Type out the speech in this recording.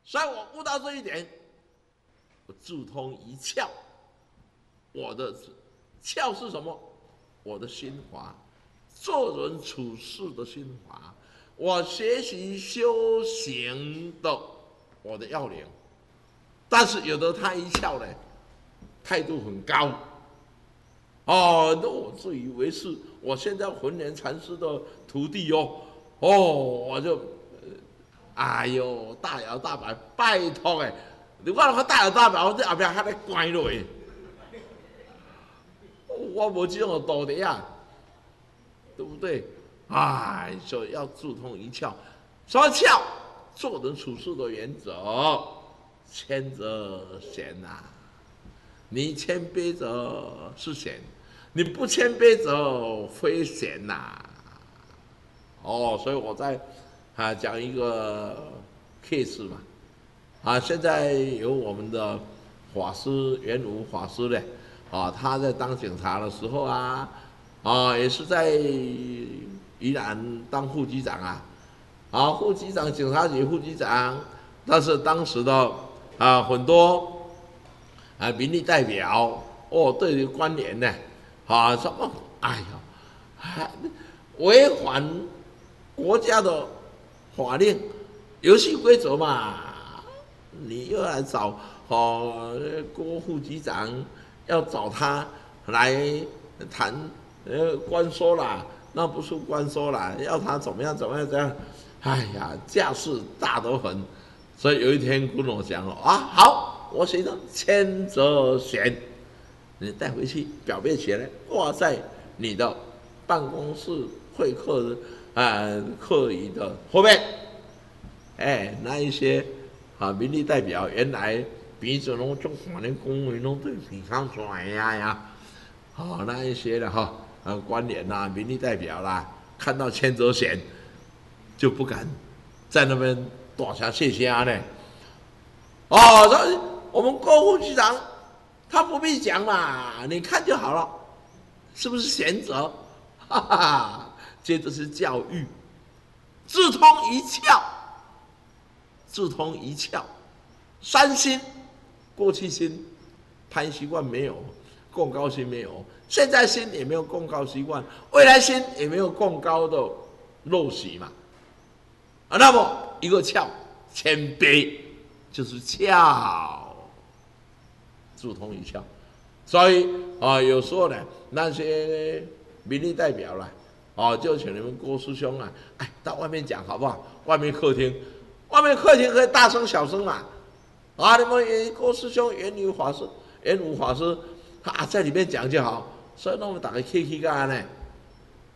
所以我悟到这一点，我自通一窍。我的窍是什么？我的心法，做人处事的心法，我学习修行的我的要领。但是有的他一窍呢，态度很高，哦，那我自以为是，我现在浑然禅师的徒弟哦，我就，哎呦，大摇大摆，拜托哎，你我那大摇大摆，我这后边还得关落去，我无这种道理啊，对不对？哎，所以要自通一窍，什么窍？做人处事的原则，谦则贤呐、你谦卑者是贤，你不谦卑者非贤呐、所以我在讲一个 case 嘛，现在有我们的法师圆武法师呢，他在当警察的时候也是在宜兰当副局长副局长警察局副局长，但是当时的很多民意代表对于官员呢什么哎呀违反国家的法令游戏规则嘛，你又来找郭副局长，要找他来谈关说啦，那不是关说啦，要他怎么样怎么样怎样，哎呀，架势大得很。所以有一天跟我讲了好，我写成谦则贤，你带回去裱背起来，挂在你的办公室会客课椅的后面。那一些民意代表原来鼻子拢中华的公文拢对鼻康出来呀，那一些的官员民意代表啦，看到谦则贤就不敢在那边大声谢谢呢。我们郭副局长他不必讲嘛，你看就好了，是不是贤者？哈哈，接着是教育，自通一窍，自通一窍，三心，过去心贪习惯没有，共高心没有，现在心也没有共高习惯，未来心也没有共高的陋习嘛。那么一个窍，谦卑就是窍，自通一窍。所以有时候呢，那些民意代表啦，就请你们郭师兄到外面讲好不好？外面客厅可以大声小声嘛，你们郭师兄、圆武法师在里面讲就好。所以那我们打个 K 干呢，